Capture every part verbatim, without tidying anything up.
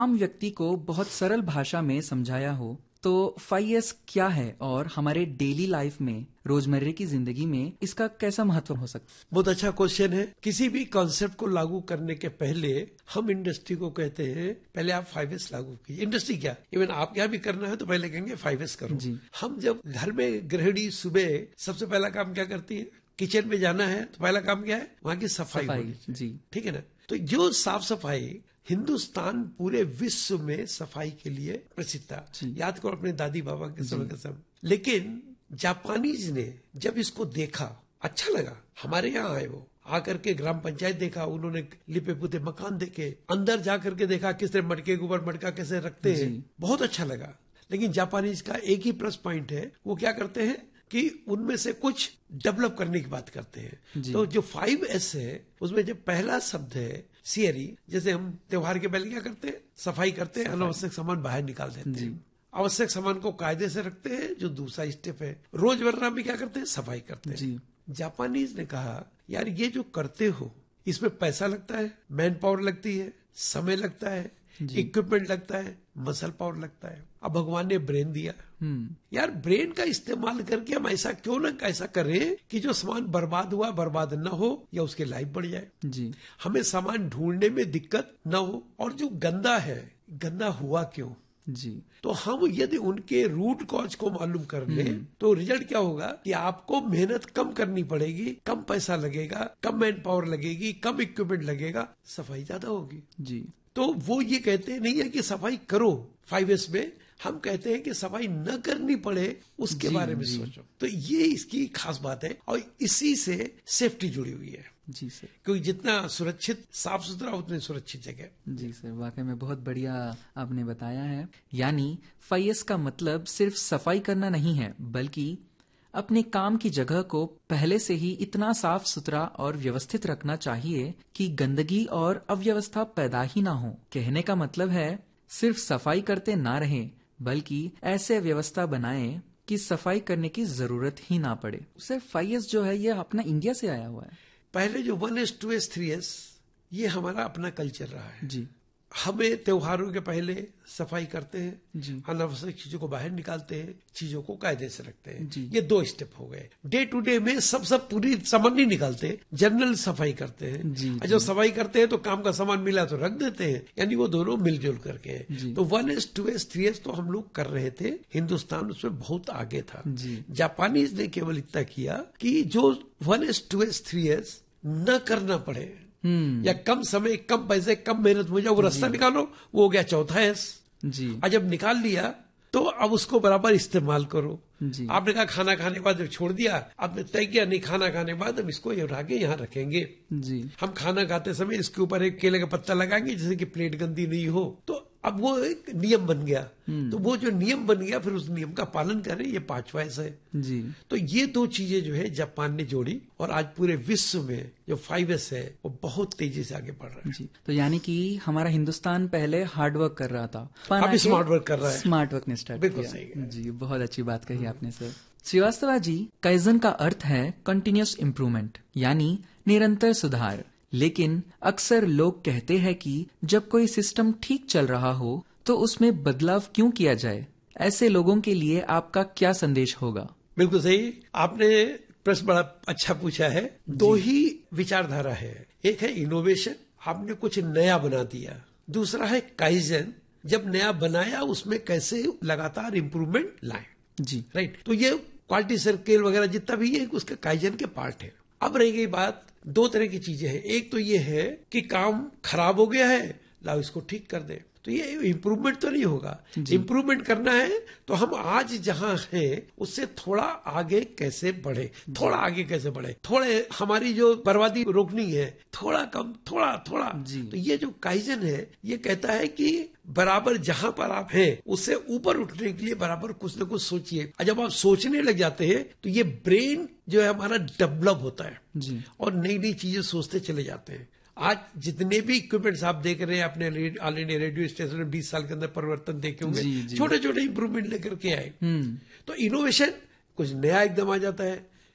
आम व्यक्ति को बहुत सरल भाषा में समझाया हो तो फाइव एस क्या है और हमारे डेली लाइफ में, रोजमर्रे की जिंदगी में इसका कैसा महत्व हो सकता है? बहुत अच्छा क्वेश्चन है। किसी भी कॉन्सेप्ट को लागू करने के पहले हम इंडस्ट्री को कहते हैं पहले आप फाइव एस लागू कीजिए। इंडस्ट्री क्या, इवन आप क्या भी करना है तो पहले कहेंगे फाइव एस करो। जी। हम जब घर में गृहिणी सुबह सबसे पहला काम क्या करती है, किचन में जाना है तो पहला काम क्या है, वहां की सफाई, सफाई जी, ठीक है ना। तो जो साफ सफाई, हिंदुस्तान पूरे विश्व में सफाई के लिए प्रसिद्ध था। याद करो अपने दादी बाबा के समय का सब। लेकिन जापानीज ने जब इसको देखा, अच्छा लगा, हमारे यहाँ आए, वो आकर के ग्राम पंचायत देखा, उन्होंने लिपे पुते मकान देखे, अंदर जाकर के देखा किस तरह मटके के ऊपर मटका कैसे रखते हैं, बहुत अच्छा लगा। लेकिन जापानीज का एक ही प्लस पॉइंट है, वो क्या करते हैं कि उनमें से कुछ डेवलप करने की बात करते हैं। तो जो फाइव एस है उसमें जो पहला शब्द है सियरी, जैसे हम त्योहार के पहले क्या करते हैं, सफाई करते हैं, अनावश्यक सामान बाहर निकाल देते हैं, आवश्यक सामान को कायदे से रखते हैं, जो दूसरा स्टेप है। रोजमर्रा में क्या करते हैं, सफाई करते हैं। जापानीज ने कहा यार ये जो करते हो इसमें पैसा लगता है, मैन पावर लगती है, समय लगता है, इक्विपमेंट लगता है, मसल पावर लगता है। अब भगवान ने ब्रेन दिया, यार ब्रेन का इस्तेमाल करके हम ऐसा क्यों ना ऐसा करें कि जो सामान बर्बाद हुआ बर्बाद न हो या उसकी लाइफ बढ़ जाए जी। हमें सामान ढूंढने में दिक्कत न हो, और जो गंदा है गंदा हुआ क्यों जी। तो हम यदि उनके रूट कॉज को मालूम कर ले तो रिजल्ट क्या होगा कि आपको मेहनत कम करनी पड़ेगी, कम पैसा लगेगा, कम मैन पावर लगेगी, कम इक्विपमेंट लगेगा, सफाई ज्यादा होगी जी। तो वो ये कहते नहीं है कि सफाई करो, फाइव एस में हम कहते हैं कि सफाई न करनी पड़े उसके जी, बारे में जी। सोचो। तो ये इसकी खास बात है, और इसी से सेफ्टी जुड़ी हुई है जी सर। क्योंकि जितना सुरक्षित साफ सुथरा उतनी सुरक्षित जगह। जी सर, वाकई में बहुत बढ़िया आपने बताया है। यानी फाइव एस का मतलब सिर्फ सफाई करना नहीं है, बल्कि अपने काम की जगह को पहले से ही इतना साफ सुथरा और व्यवस्थित रखना चाहिए कि गंदगी और अव्यवस्था पैदा ही ना हो। कहने का मतलब है सिर्फ सफाई करते ना रहें, बल्कि ऐसे व्यवस्था बनाएं कि सफाई करने की जरूरत ही ना पड़े। सिर्फ फाइव एस जो है ये अपना इंडिया से आया हुआ है। पहले जो one S, to S, three S ये हमारा अपना कल्चर रहा है जी। हमें त्योहारों के पहले सफाई करते हैं, अनावश्यक चीजों को बाहर निकालते हैं, चीजों को कायदे से रखते हैं, ये दो स्टेप हो गए। डे टू डे में सब सब पूरी सामान नहीं निकालते, जनरल सफाई करते हैं जी, जी। जब सफाई करते हैं तो काम का सामान मिला तो रख देते हैं, यानी वो दोनों मिलजुल करके। तो one S, to S, three S तो हम लोग कर रहे थे, हिंदुस्तान उसमें बहुत आगे था। जापानीज ने केवल इतना किया कि जो one S, to S, three S न करना पड़े, या कम समय, कम पैसे, कम मेहनत हो जाए, वो रास्ता निकालो, वो हो गया चौथा एस जी। और जब निकाल लिया तो अब उसको बराबर इस्तेमाल करो जी। आपने कहा खाना खाने के बाद जब छोड़ दिया, आपने तय किया नहीं खाना खाने के बाद हम इसको उठा के यहाँ रखेंगे जी। हम खाना खाते समय इसके ऊपर एक केले का पत्ता लगाएंगे जिससे कि प्लेट गंदी नहीं हो। तो अब वो एक नियम बन गया, तो वो जो नियम बन गया फिर उस नियम का पालन करें, ये पांचवा ऐसा है जी। तो ये दो चीजें जो है जापान ने जोड़ी, और आज पूरे विश्व में जो फाइव एस है वो बहुत तेजी से आगे बढ़ रहा है जी। तो यानी कि हमारा हिंदुस्तान पहले हार्ड वर्क कर रहा था, अब स्मार्ट वर्क कर रहा है, स्मार्ट वर्क ने स्टार्ट बिल्कुल सही जी। बहुत अच्छी बात कही आपने सर। श्रीवास्तव जी, काइजन का अर्थ है कंटिन्यूअस इम्प्रूवमेंट, यानी निरंतर सुधार। लेकिन अक्सर लोग कहते हैं कि जब कोई सिस्टम ठीक चल रहा हो तो उसमें बदलाव क्यों किया जाए? ऐसे लोगों के लिए आपका क्या संदेश होगा? बिल्कुल सही, आपने प्रश्न बड़ा अच्छा पूछा है। दो ही विचारधारा है, एक है इनोवेशन, आपने कुछ नया बना दिया, दूसरा है काइजन, जब नया बनाया उसमें कैसे लगातार इम्प्रूवमेंट लाए जी। राइट, तो ये क्वालिटी सर्कल वगैरह जितना भी है उसका काइजन के पार्ट है। अब रही गई बात, दो तरह की चीजें हैं। एक तो ये है कि काम खराब हो गया है, लाओ इसको ठीक कर दे, तो ये इम्प्रूवमेंट तो नहीं होगा। इम्प्रूवमेंट करना है तो हम आज जहां हैं उससे थोड़ा आगे कैसे बढ़े, थोड़ा आगे कैसे बढ़े, थोड़े हमारी जो बर्बादी रोकनी है, थोड़ा कम, थोड़ा थोड़ा। तो ये जो काइजन है ये कहता है कि बराबर जहां पर आप हैं उससे ऊपर उठने के लिए बराबर कुछ न कुछ सोचिए। और जब आप सोचने लग जाते हैं तो ये ब्रेन जो है हमारा डेवलप होता है जी। और नई नई चीजें सोचते चले जाते हैं। आज जितने भी इक्विपमेंट्स आप देख रहे हैं, अपने ऑल इंडिया रेडियो स्टेशन में बीस साल के अंदर परिवर्तन देखे होंगे, छोटे छोटे इंप्रूवमेंट लेकर के आए। तो इनोवेशन, कुछ नया एकदम आ जाता है,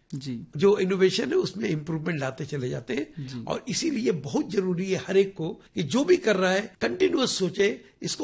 जी। जो इनोवेशन है उसमें इंप्रूवमेंट लाते चले जाते हैं। और इसीलिए बहुत जरूरी है हर एक को कि जो भी कर रहा है कंटिन्यूअस सोचे, इसको